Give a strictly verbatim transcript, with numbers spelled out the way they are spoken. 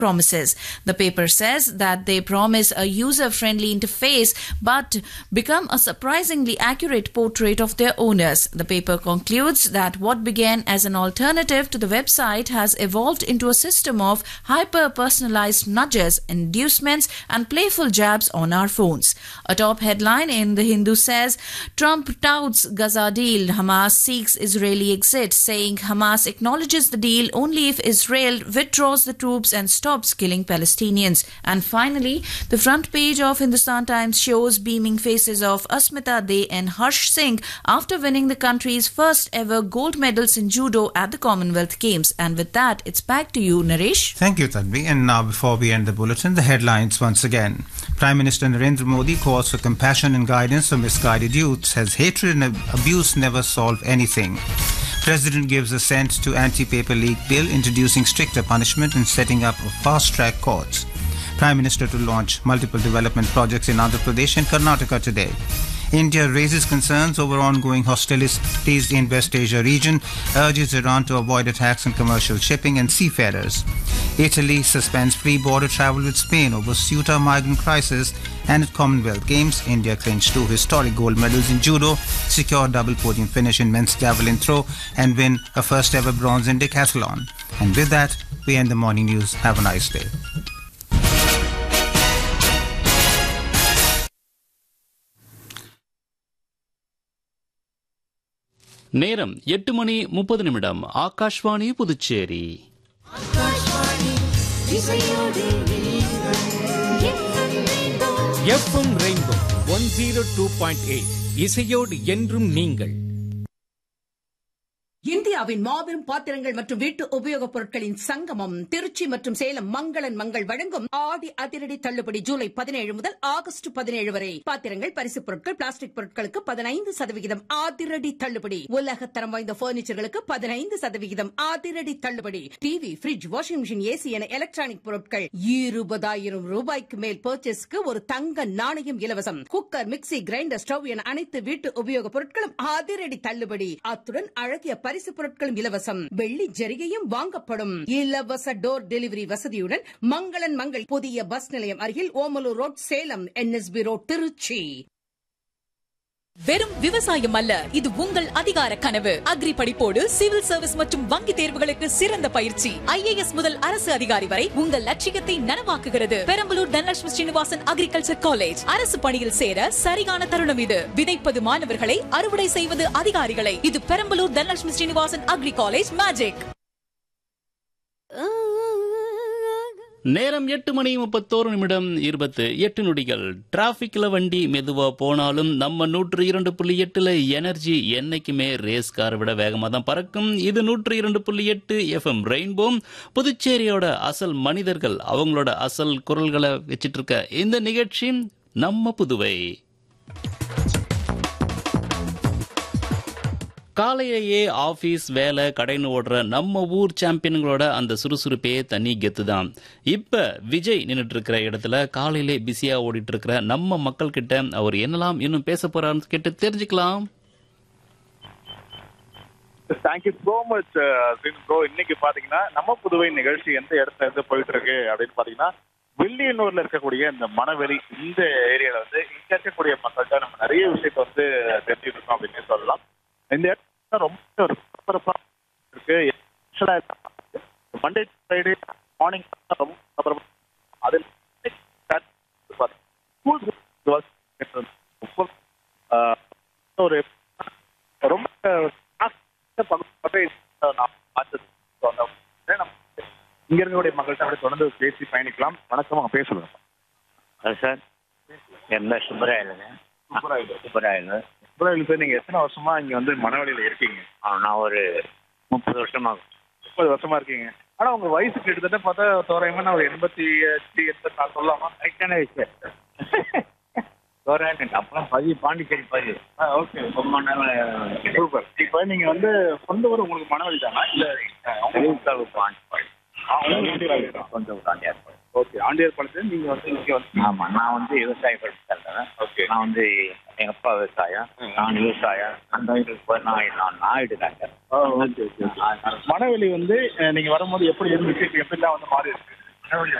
promises. The paper says that they promise a user-friendly interface but become a surprisingly accurate portrait of their owners. The paper concludes that what began as an alternative to the website has evolved into a system of hyper-personalized nudges, inducements, and playful jabs on our phones. A top headline in The Hindu says, Trump touts Gaza deal, Hamas seeks Israeli exit, saying Hamas acknowledges the deal only if Israel withdraws the troops and stops killing Palestinians. And finally, the front page of Hindustan Times shows beaming faces of Asmita De and Harsh Singh after winning the country's first ever gold medals in judo at the Commonwealth Games. And with that, it's back to you, Naresh. Thank you, Tanvi. And now, before we end the bulletin, the headlines once again. Prime Minister Narendra Modi calls for compassion and guidance for misguided youth, says hatred and abuse never solve anything. President gives assent to anti-paper leak bill introducing stricter punishment and setting up of fast-track courts. Prime Minister to launch multiple development projects in Andhra Pradesh and Karnataka today. India raises concerns over ongoing hostilities in West Asia region, urges Iran to avoid attacks on commercial shipping and seafarers. Italy suspends free border travel with Spain over Ceuta migrant crisis, and at Commonwealth Games, India clinched two historic gold medals in judo, secure double podium finish in men's javelin throw, and win a first ever bronze in decathlon. And with that, we end the morning news. Have a nice day. நேரம் எட்டு மணி முப்பது நிமிடம். Akashvani Puducherry. FM rainbow one zero two point eight இசையோடு என்றும் நீங்கள். இந்தியாவின் மாபெரும் பாத்திரங்கள் மற்றும் வீட்டு உபயோகப் பொருட்களின் சங்கமம் திருச்சி மற்றும் சேலம் மங்களன் மங்கள் வழங்கும் ஆடி அதிரடி தள்ளுபடி ஜூலை பதினேழு முதல் ஆகஸ்ட் பதினேழு வரை. பாத்திரங்கள், பரிசுப் பொருட்கள், பிளாஸ்டிக் பொருட்களுக்கு பதினைந்து சதவிகிதம் அதிரடி தள்ளுபடி. உலகத்தரம் வாய்ந்த பர்னிச்சர்களுக்கு பதினைந்து சதவிகிதம் அதிரடி தள்ளுபடி. TV, bridge, washing machine, AC என எலக்ட்ரானிக் பொருட்கள் இருபதாயிரம் ரூபாய்க்கு மேல் பர்ச்சேஸ்க்கு ஒரு தங்க நாணயம் இலவசம். குக்கர், மிக்சி, கிரைண்டர், ஸ்டவ் என அனைத்து வீட்டு உபயோகப் பொருட்களும் அதிரடி தள்ளுபடி. அத்துடன் அழகிய பரிசு பொருட்களும் இலவசம். வெள்ளி ஜரிகையும் வாங்கப்படும். இலவச டோர் டெலிவரி வசதியுடன் மங்களன் மங்கள் புதிய பஸ் நிலையம் அருகில் Omalur road, Salem. NSP road, Trichy. வெறும் விவசாயம் அல்ல, இது உங்கள் அதிகார கனவு. அக்ரி படிப்போடு சிவில் சர்வீஸ் மற்றும் வங்கி தேர்வுகளுக்கு சிறந்த பயிற்சி. ஐஏஎஸ் முதல் அரசு அதிகாரி வரை உங்கள் லட்சியத்தை நனவாக்குகிறது. Perambalur Dhanalakshmi Srinivasan agriculture college. அரசு பணியில் சேர சரியான தருணம் இது. விதைப்பது மாணவர்களை, அறுவடை செய்வது அதிகாரிகளை. இது Perambalur Dhanalakshmi Srinivasan agri college magic. நேரம் எட்டு மணி முப்பத்தோரு நிமிடம் இருபத்து எட்டு நொடிகள். டிராபிக்ல வண்டி மெதுவா போனாலும் நம்ம நூற்று இரண்டு புள்ளி எட்டுல எனர்ஜி என்னைக்குமே ரேஸ் காரை விட வேகமா தான் பறக்கும். இது நூற்று இரண்டு புள்ளி எட்டு எஃப்எம் ரெயின்போ. புதுச்சேரியோட அசல் மனிதர்கள் அவங்களோட அசல் குரல்களை வச்சிட்டு இருக்க இந்த நிகழ்ச்சி நம்ம புதுவை. காலையிலேயே ஆபீஸ் வேலை கடைன்னு ஓடுற நம்ம ஊர் சாம்பியன்களோட அந்த சுறுசுறுப்பே தனி கெத்து தான். இப்ப விஜய் நின்றுட்டு இருக்கிற இடத்துல காலையிலே பிஸியா ஓடிட்டு இருக்கிற நம்ம மக்கள் கிட்ட அவர் என்னெல்லாம் இன்னும் பேச போறாருன்னு கேட்டு தெரிஞ்சுக்கலாம். Thank you so much bro. இன்னைக்கு பாத்தீங்கன்னா நம்ம புதுவை நிகழ்ச்சி எந்த இடத்துல இருந்து போயிட்டு இருக்கு அப்படின்னு பாத்தீங்கன்னா வில்லியனூர்ல இருக்கக்கூடிய இந்த மணவெளி இந்த ஏரியால வந்து இங்க இருக்கக்கூடிய மக்கள்கிட்ட நம்ம நிறைய விஷயத்த வந்து தெரிஞ்சுட்டு இருக்கோம் அப்படின்னு சொல்லலாம். இந்த இடத்துல ரொம்ப ஒரு பரபரப்பா இருக்கு. மண்டே ஃப்ரைடே மார்னிங் ரொம்ப பரபரப்பா. அது ஒரு ரொம்ப இங்க இருக்கக்கூடிய மக்கள்கிட்ட அப்படி தொடர்ந்து பேசி பயணிக்கலாம். வணக்கம், அவங்க பேசுங்க சார். என்ன சுப்பராயலுங்க? சுப்பராயலு சுப்பராயலு சுப்பராயலு சார், நீங்க எத்தனை வருஷமா இங்க வந்து மணவெளியில இருக்கீங்க? நான் ஒரு முப்பது வருஷமா முப்பது வருஷமா இருக்கீங்க. ஆனா உங்க வயசு கிட்டத்தட்ட பார்த்தா தோராயமா நான் ஒரு எண்பத்தி எட்டு எண்பத்தி நாலு சொல்லலாமா? கரெக்டான வயசு தோராயம். அப்புறம் பதிவு பாண்டிச்சேரி பதிவு. ஓகே, ரொம்ப சூப்பர். இப்ப நீங்க வந்து சொந்த ஊர் உங்களுக்கு மணவெளி தானா? இல்ல கொஞ்சம் ஆண்டியார். ஓகே, ஆண்டியார் பாளையத்துல நீங்க வந்து இங்க வந்து? ஆமா, நான் வந்து விவசாய படிச்சுட்டேன். ஓகே, நான் வந்து எங்க அப்பா விவசாயம், நான் விவசாயம். அந்த வீட்டுக்கு போய் நான் நான் நாயுடு டாக்டர். மணவெளி வந்து நீங்க வரும்போது எப்படி இருந்துச்சு, எப்படிலாம் வந்து மாறி இருக்கு? கடவுள்